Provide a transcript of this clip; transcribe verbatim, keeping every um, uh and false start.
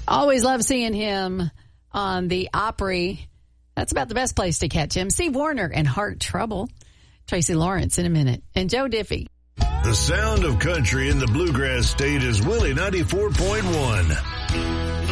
Always love seeing him on the Opry. That's about the best place to catch him. Steve Wariner and Heart Trouble. Tracy Lawrence in a minute. And Joe Diffie. The sound of country in the bluegrass state is Willie ninety-four point one.